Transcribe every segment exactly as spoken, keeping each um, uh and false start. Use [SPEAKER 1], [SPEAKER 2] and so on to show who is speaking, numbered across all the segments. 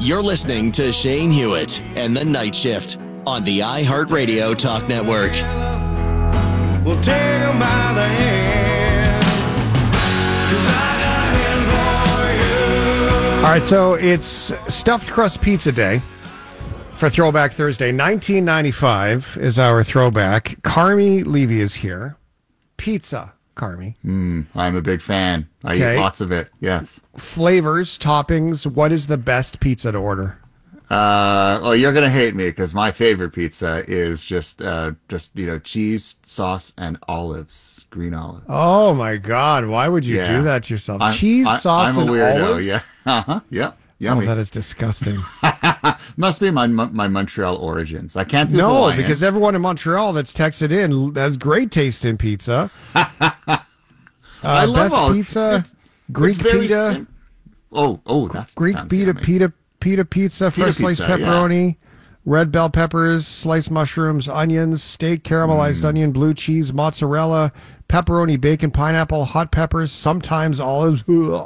[SPEAKER 1] You're listening to Shane Hewitt and the Night Shift on the iHeartRadio Talk Network.
[SPEAKER 2] We'll take them by the hand, 'cause I got in for you.
[SPEAKER 3] All right, so it's Stuffed Crust Pizza Day for Throwback Thursday. nineteen ninety-five is our throwback. Carmi Levy is here. Pizza, Carmi.
[SPEAKER 4] Mm, I'm a big fan. I
[SPEAKER 3] Okay.
[SPEAKER 4] eat lots of it, yes.
[SPEAKER 3] Flavors, toppings, what is the best pizza to order?
[SPEAKER 4] Uh, well, you're going to hate me because my favorite pizza is just, uh, just you know, cheese, sauce, and olives, green olives.
[SPEAKER 3] Oh, my God. Why would you
[SPEAKER 4] Yeah.
[SPEAKER 3] do that to yourself?
[SPEAKER 4] I'm-
[SPEAKER 3] Cheese,
[SPEAKER 4] I-
[SPEAKER 3] sauce,
[SPEAKER 4] I'm
[SPEAKER 3] and
[SPEAKER 4] a weirdo,
[SPEAKER 3] olives?
[SPEAKER 4] yeah. Uh-huh, yep.
[SPEAKER 3] Oh,
[SPEAKER 4] Yummy.
[SPEAKER 3] that is disgusting.
[SPEAKER 4] Must be my my Montreal origins. I can't do
[SPEAKER 3] No,
[SPEAKER 4] Hawaiian.
[SPEAKER 3] because everyone in Montreal that's texted in has great taste in pizza. uh,
[SPEAKER 4] I love
[SPEAKER 3] best
[SPEAKER 4] all
[SPEAKER 3] pizza,
[SPEAKER 4] it's,
[SPEAKER 3] Greek
[SPEAKER 4] it's very
[SPEAKER 3] pita,
[SPEAKER 4] sim- Oh, oh, that's
[SPEAKER 3] Greek
[SPEAKER 4] sounds
[SPEAKER 3] pita,
[SPEAKER 4] yummy.
[SPEAKER 3] pita, pita pizza,
[SPEAKER 4] Pita
[SPEAKER 3] fresh sliced
[SPEAKER 4] pizza, yeah.
[SPEAKER 3] pepperoni, red bell peppers, sliced mushrooms, onions, steak, caramelized
[SPEAKER 4] Mm.
[SPEAKER 3] onion, blue cheese, mozzarella, pepperoni, bacon, pineapple, hot peppers, sometimes olives.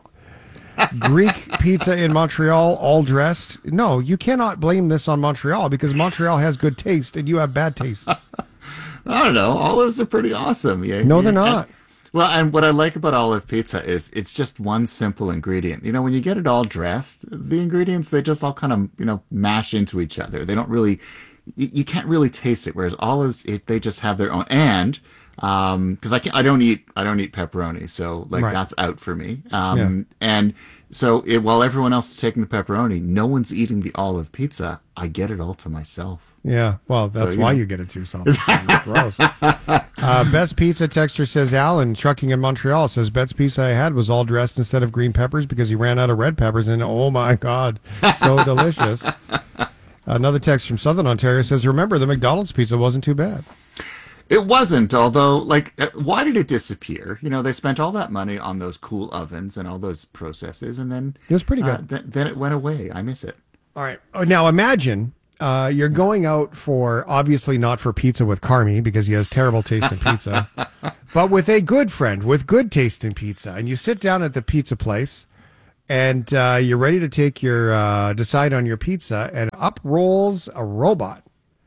[SPEAKER 3] Greek pizza in Montreal, all dressed. No, you cannot blame this on Montreal because Montreal has good taste and you have bad taste.
[SPEAKER 4] I don't know. Olives are pretty awesome. Yeah,
[SPEAKER 3] No,
[SPEAKER 4] yeah.
[SPEAKER 3] they're not.
[SPEAKER 4] And, well, and what I like about olive pizza is it's just one simple ingredient. You know, when you get it all dressed, the ingredients, they just all kind of, you know, mash into each other. They don't really, you, you can't really taste it. Whereas olives, it, they just have their own. And, um, cause I can I don't eat, I don't eat pepperoni. So like
[SPEAKER 3] Right.
[SPEAKER 4] that's out for me. Um, and so it, while everyone else is taking the pepperoni, no one's eating the olive pizza. I get it all to myself.
[SPEAKER 3] Yeah, well, that's
[SPEAKER 4] you
[SPEAKER 3] why
[SPEAKER 4] know.
[SPEAKER 3] you get it to yourself. Gross. Uh, best pizza texter says Alan, trucking in Montreal, says best pizza I had was all dressed instead of green peppers because he ran out of red peppers, and oh my God, so delicious. Another text from Southern Ontario says, remember, the McDonald's pizza wasn't too bad.
[SPEAKER 4] It wasn't, although, like, uh, why did it disappear? You know, they spent all that money on those cool ovens and all those processes, and then
[SPEAKER 3] It was pretty
[SPEAKER 4] uh,
[SPEAKER 3] good.
[SPEAKER 4] th- then it went away. I miss it.
[SPEAKER 3] All right. Oh, now imagine uh, you're going out for, obviously not for pizza with Carmi because he has terrible taste in pizza, but with a good friend with good taste in pizza. And you sit down at the pizza place and uh, you're ready to take your, uh, decide on your pizza, and up rolls a robot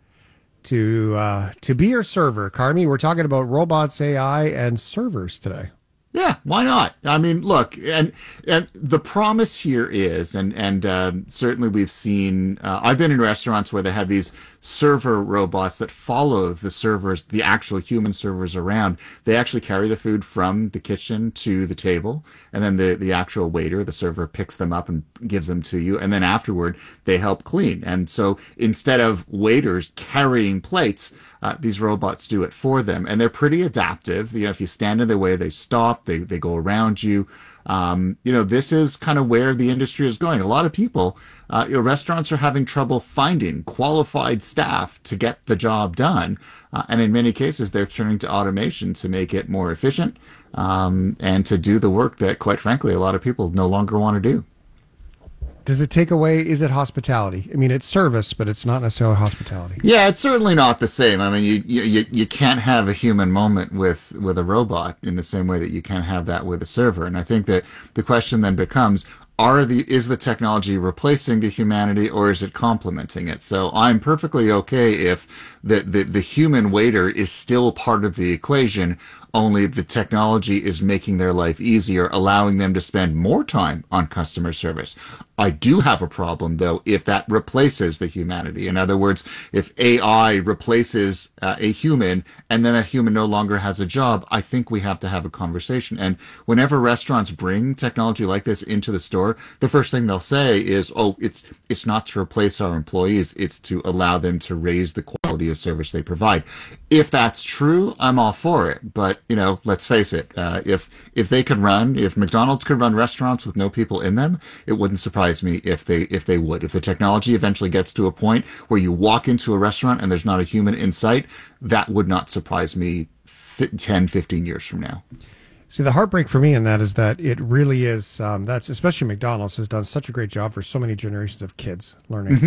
[SPEAKER 3] to, uh, to be your server. Carmi, we're talking about robots, A I, and servers today.
[SPEAKER 4] Yeah, why not? I mean, look, and and the promise here is, and and um, certainly we've seen. Uh, I've been in restaurants where they have these server robots that follow the servers, the actual human servers around. They actually carry the food from the kitchen to the table, and then the the actual waiter, the server, picks them up and gives them to you, and then afterward they help clean. And so instead of waiters carrying plates, uh, these robots do it for them, and they're pretty adaptive. You know, if you stand in their way, they stop. They they go around you. Um, you know, this is kind of where the industry is going. A lot of people, uh, you know, restaurants are having trouble finding qualified staff to get the job done, uh, and in many cases, they're turning to automation to make it more efficient um, and to do the work that, quite frankly, a lot of people no longer want to do.
[SPEAKER 3] Does it take away, is it hospitality? I mean, it's service, but it's not necessarily hospitality.
[SPEAKER 4] Yeah, it's certainly not the same. I mean, you you you can't have a human moment with with a robot in the same way that you can have that with a server. And I think that the question then becomes, are the is the technology replacing the humanity, or is it complementing it? So I'm perfectly okay if the the, the human waiter is still part of the equation, only the technology is making their life easier, allowing them to spend more time on customer service. I do have a problem, though, if that replaces the humanity. In other words, if A I replaces uh, a human and then a human no longer has a job, I think we have to have a conversation. And whenever restaurants bring technology like this into the store, the first thing they'll say is, oh, it's it's not to replace our employees, it's to allow them to raise the quality of service they provide. If that's true, I'm all for it. But, you know, let's face it, uh, if if they could run, if McDonald's could run restaurants with no people in them, it wouldn't surprise me if they if they would. If the technology eventually gets to a point where you walk into a restaurant and there's not a human in sight, that would not surprise me ten, fifteen years from now.
[SPEAKER 3] See, the heartbreak for me in that is that it really is, um, that's especially McDonald's has done such a great job for so many generations of kids learning.
[SPEAKER 4] Mm-hmm.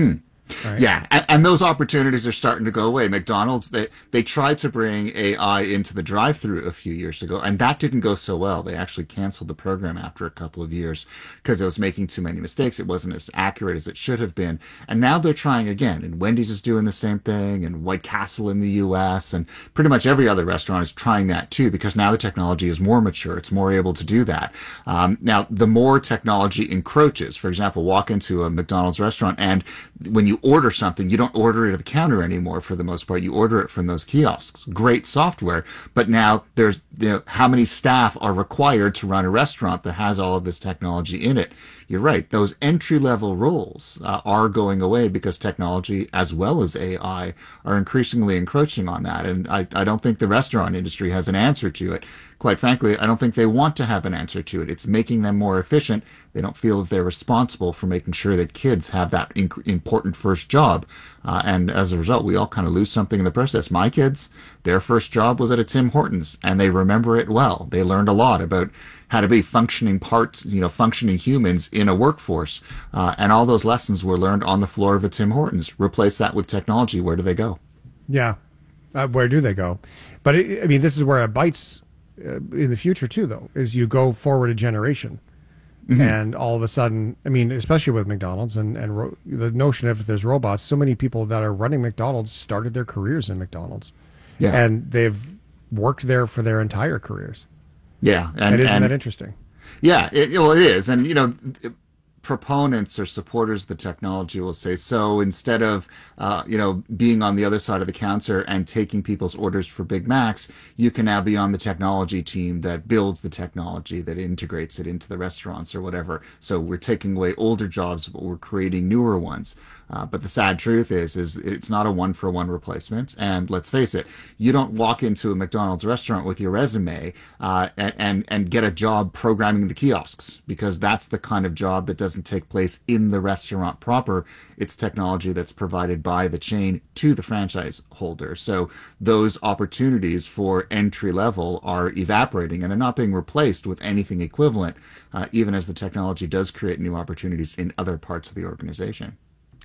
[SPEAKER 3] Right.
[SPEAKER 4] Yeah, and, and those opportunities are starting to go away. McDonald's, they, they tried to bring A I into the drive-thru a few years ago, and that didn't go so well. They actually canceled the program after a couple of years because it was making too many mistakes. It wasn't as accurate as it should have been. And now they're trying again, and Wendy's is doing the same thing, and White Castle in the U S, and pretty much every other restaurant is trying that too, because now the technology is more mature. It's more able to do that. Um, now, the more technology encroaches, for example, walk into a McDonald's restaurant, and when you order something, you don't order it at the counter anymore for the most part. You order it from those kiosks. Great software, but now there's, you know, how many staff are required to run a restaurant that has all of this technology in it? You're right. Those entry-level roles uh, are going away because technology, as well as A I, are increasingly encroaching on that. And I, I don't think the restaurant industry has an answer to it. Quite frankly, I don't think they want to have an answer to it. It's making them more efficient. They don't feel that they're responsible for making sure that kids have that inc- important first job. Uh, and as a result, we all kind of lose something in the process. My kids, their first job was at a Tim Hortons, and they remember it well. They learned a lot about how to be functioning parts, you know, functioning humans in a workforce. Uh, and all those lessons were learned on the floor of a Tim Hortons. Replace that with technology. Where do they go?
[SPEAKER 3] Yeah. Uh, where do they go? But, it, I mean, this is where it bites uh, in the future, too, though, is you go forward a generation. Mm-hmm. And all of a sudden, I mean, especially with McDonald's and, and ro- the notion of if there's robots, so many people that are running McDonald's started their careers in McDonald's.
[SPEAKER 4] Yeah.
[SPEAKER 3] And they've worked there for their entire careers.
[SPEAKER 4] Yeah.
[SPEAKER 3] And, and isn't
[SPEAKER 4] and,
[SPEAKER 3] that interesting?
[SPEAKER 4] Yeah, it, well, it is. And, you know, it, proponents or supporters of the technology will say, so instead of, uh, you know, being on the other side of the counter and taking people's orders for Big Macs, you can now be on the technology team that builds the technology, that integrates it into the restaurants or whatever. So we're taking away older jobs, but we're creating newer ones. Uh, but the sad truth is, is it's not a one-for-one replacement. And let's face it, you don't walk into a McDonald's restaurant with your resume uh, and, and, and get a job programming the kiosks, because that's the kind of job that doesn't take place in the restaurant proper. It's technology that's provided by the chain to the franchise holder. So those opportunities for entry level are evaporating, and they're not being replaced with anything equivalent, uh, even as the technology does create new opportunities in other parts of the organization.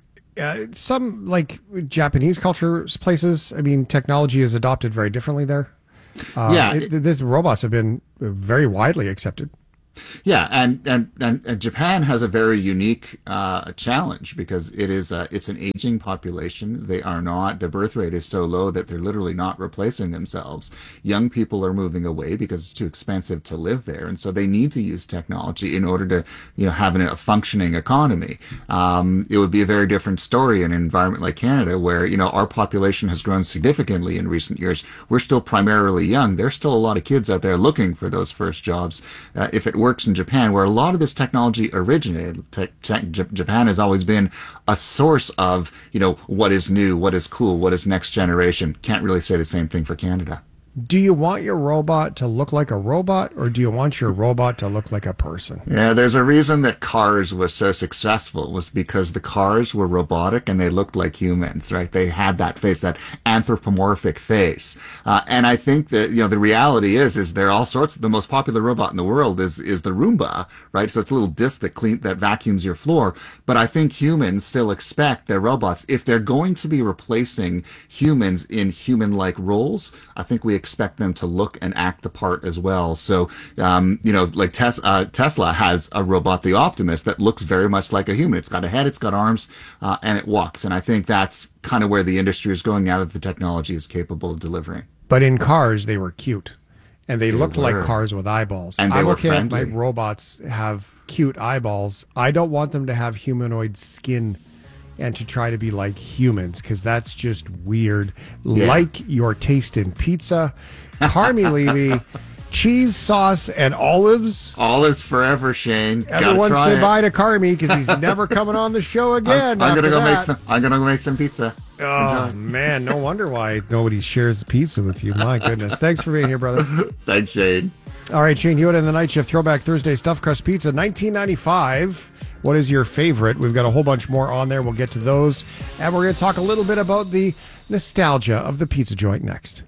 [SPEAKER 3] Uh, some like Japanese culture places, I mean, technology is adopted very differently there. Uh,
[SPEAKER 4] yeah,
[SPEAKER 3] it, these robots have been very widely accepted.
[SPEAKER 4] Yeah, and, and, and Japan has a very unique uh, challenge because it is a, it's an aging population. They are not, their birth rate is so low that they're literally not replacing themselves. Young people are moving away because it's too expensive to live there, and so they need to use technology in order to, you know, have an, a functioning economy. Um, it would be a very different story in an environment like Canada, where, you know, our population has grown significantly in recent years. We're still primarily young. There's still a lot of kids out there looking for those first jobs. Uh, if it were works in Japan, where a lot of this technology originated. Te- te- Japan has always been a source of, you know, what is new, what is cool, what is next generation. Can't really say the same thing for Canada.
[SPEAKER 3] Do you want your robot to look like a robot, or do you want your robot to look like a person?
[SPEAKER 4] Yeah, there's a reason that Cars was so successful, was because the cars were robotic and they looked like humans, right? They had that face, that anthropomorphic face. Uh, and I think that, you know, the reality is, is there are all sorts of, the most popular robot in the world is, is the Roomba, right? So it's a little disc that clean, that vacuums your floor. But I think humans still expect their robots, if they're going to be replacing humans in human-like roles, I think we expect them to look and act the part as well. So, um, you know, like tes- uh, Tesla has a robot, the Optimus, that looks very much like a human. It's got a head, it's got arms, uh, and it walks. And I think that's kind of where the industry is going now that the technology is capable of delivering.
[SPEAKER 3] But in Cars, they were cute, and they,
[SPEAKER 4] They
[SPEAKER 3] looked
[SPEAKER 4] were.
[SPEAKER 3] like cars with eyeballs.
[SPEAKER 4] And they
[SPEAKER 3] I'm
[SPEAKER 4] were
[SPEAKER 3] okay
[SPEAKER 4] friendly.
[SPEAKER 3] if my robots have cute eyeballs. I don't want them to have humanoid skin and to try to be like humans, because that's just weird.
[SPEAKER 4] Yeah.
[SPEAKER 3] Like your taste in pizza. Carmi Levy, cheese, sauce, and olives.
[SPEAKER 4] Olives forever, Shane.
[SPEAKER 3] Everyone
[SPEAKER 4] Gotta try
[SPEAKER 3] say
[SPEAKER 4] it.
[SPEAKER 3] bye to Carmi, because he's never coming on the show again.
[SPEAKER 4] I'm, I'm gonna
[SPEAKER 3] after
[SPEAKER 4] go
[SPEAKER 3] that.
[SPEAKER 4] make some. I'm gonna go make some pizza.
[SPEAKER 3] Oh,
[SPEAKER 4] Enjoy.
[SPEAKER 3] man, no wonder why nobody shares pizza with you. My goodness. Thanks for being here, brother.
[SPEAKER 4] Thanks, Shane.
[SPEAKER 3] All right, Shane Hewitt and the Night Shift Throwback Thursday Stuffed Crust Pizza, nineteen ninety-five. What is your favorite? We've got a whole bunch more on there. We'll get to those. And we're going to talk a little bit about the nostalgia of the pizza joint next.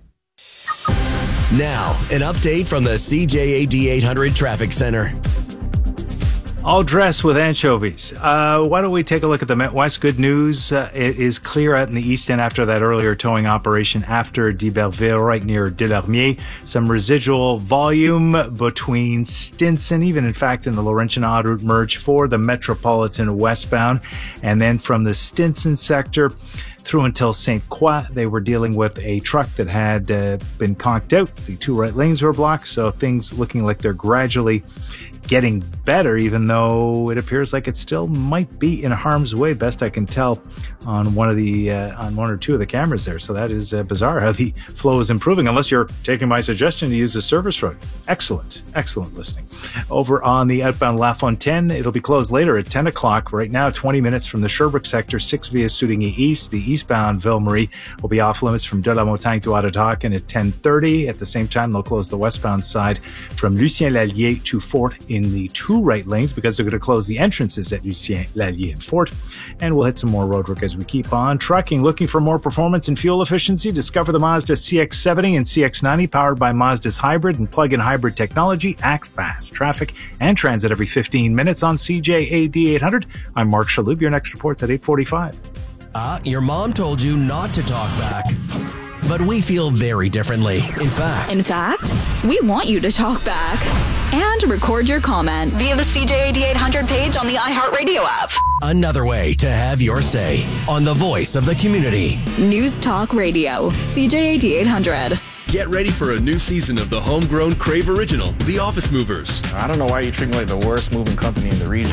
[SPEAKER 1] Now, an update from the C J A D eight hundred Traffic Center.
[SPEAKER 5] All dressed with anchovies. Uh, why don't we take a look at the Met West? Good news. Uh, it is clear out in the East End after that earlier towing operation after d'Iberville, right near Delormier. Some residual volume between Stinson, even in fact in the Laurentian Odd Route merge for the Metropolitan westbound. And then from the Stinson sector through until Saint Croix, they were dealing with a truck that had uh, been conked out. The two right lanes were blocked, so things looking like they're gradually getting better, even though it appears like it still might be in harm's way, best I can tell on one of the uh, on one or two of the cameras there. So that is uh, bizarre how the flow is improving, unless you're taking my suggestion to use the service road. Excellent, excellent listening. Over on the outbound La Fontaine, it'll be closed later at ten o'clock. Right now, twenty minutes from the Sherbrooke sector, six via Soudigny East. The eastbound Ville-Marie will be off limits from De La Montagne to Ottawa at ten thirty. At the same time, they'll close the westbound side from Lucien Lallier to Fort in the two right lanes because they're going to close the entrances at Lucien Lallier and Fort. And we'll hit some more road work as we keep on trucking. Looking for more performance and fuel efficiency? Discover the Mazda C X seventy and C X ninety powered by Mazda's hybrid and plug-in hybrid technology. Act fast. Traffic and transit every fifteen minutes on C J A D eight hundred. I'm Mark Shalhoub. Your next report's at eight forty-five.
[SPEAKER 1] Uh, your mom told you not to talk back. But we feel very differently. In fact,
[SPEAKER 6] In fact, we want you to talk back and record your comment via the C J A D eight hundred page on the iHeartRadio app.
[SPEAKER 1] another way to have your say on the voice of the community.
[SPEAKER 6] News Talk Radio, C J A D eight hundred.
[SPEAKER 7] Get ready for a new season of the homegrown Crave original, The Office Movers.
[SPEAKER 8] I don't know why you treat me like the worst moving company in the region.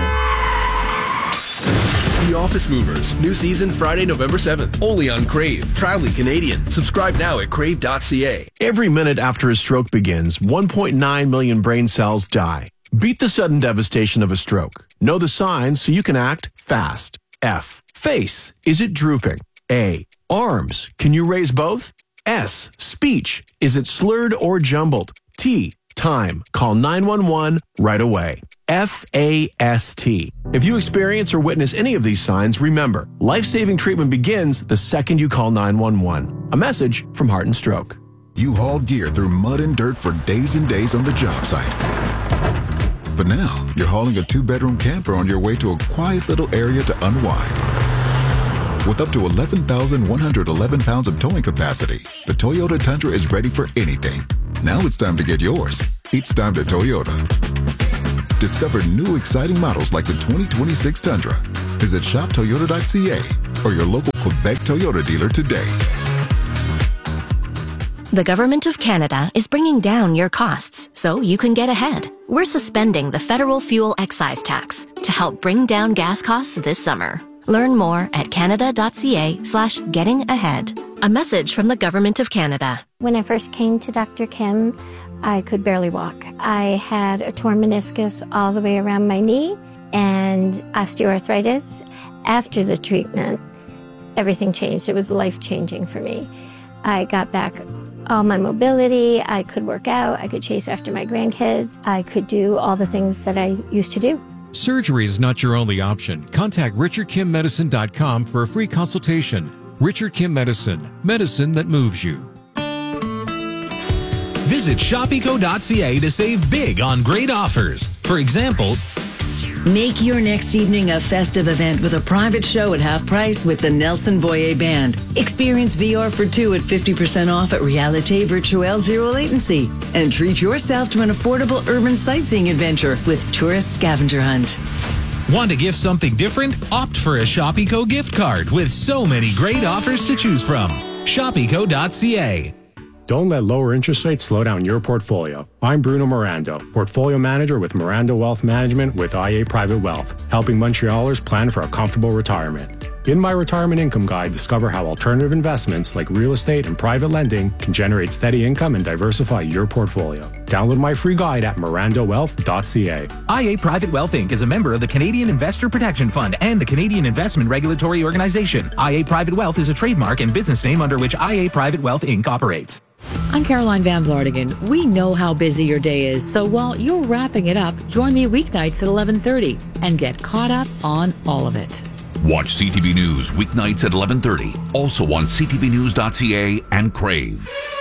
[SPEAKER 7] The Office Movers. New season Friday, November seventh. Only on Crave. Proudly Canadian. Subscribe now at crave dot c a.
[SPEAKER 9] Every minute after a stroke begins, one point nine million brain cells die. Beat the sudden devastation of a stroke. Know the signs so you can act fast. F. Face. Is it drooping? A. Arms. Can you raise both? S. Speech. Is it slurred or jumbled? T. Time. Call nine one one right away. F A S T. If you experience or witness any of these signs, remember, life-saving treatment begins the second you call nine one one. A message from Heart and Stroke.
[SPEAKER 10] You hauled gear through mud and dirt for days and days on the job site. But now, you're hauling a two-bedroom camper on your way to a quiet little area to unwind. With up to eleven thousand one hundred eleven pounds of towing capacity, the Toyota Tundra is ready for anything. Now it's time to get yours. It's time to Toyota. Discover new exciting models like the twenty twenty-six Tundra. Visit shop toyota dot c a or your local Quebec Toyota dealer today.
[SPEAKER 11] The Government of Canada is bringing down your costs so you can get ahead. We're suspending the federal fuel excise tax to help bring down gas costs this summer. Learn more at canada dot c a slash getting ahead. A message from the Government of Canada.
[SPEAKER 12] When I first came to Doctor Kim, I could barely walk. I had a torn meniscus all the way around my knee and osteoarthritis. After the treatment, everything changed. It was life-changing for me. I got back all my mobility. I could work out. I could chase after my grandkids. I could do all the things that I used to do.
[SPEAKER 13] Surgery is not your only option. Contact richard kim medicine dot com for a free consultation. Richard Kim Medicine, medicine that moves you.
[SPEAKER 14] Visit shop eco dot c a to save big on great offers. For example,
[SPEAKER 15] make your next evening a festive event with a private show at half price with the Nelson Voyer Band. Experience V R for two at fifty percent off at Realite Virtuelle Zero Latency. And treat yourself to an affordable urban sightseeing adventure with Tourist Scavenger Hunt.
[SPEAKER 14] Want to gift something different? Opt for a Shop Eco gift card with so many great offers to choose from. shop eco dot c a.
[SPEAKER 16] Don't let lower interest rates slow down your portfolio. I'm Bruno Mirando, Portfolio Manager with Mirando Wealth Management with I A Private Wealth, helping Montrealers plan for a comfortable retirement. In my Retirement Income Guide, discover how alternative investments like real estate and private lending can generate steady income and diversify your portfolio. Download my free guide at mirando wealth dot c a.
[SPEAKER 14] I A Private Wealth Incorporated is a member of the Canadian Investor Protection Fund and the Canadian Investment Regulatory Organization. I A Private Wealth is a trademark and business name under which I A Private Wealth Incorporated operates.
[SPEAKER 17] I'm Caroline Van Vlartigan. We know how busy your day is, so while you're wrapping it up, join me weeknights at eleven thirty and get caught up on all of it.
[SPEAKER 18] Watch C T V News weeknights at eleven thirty, also on c t v news dot c a and Crave.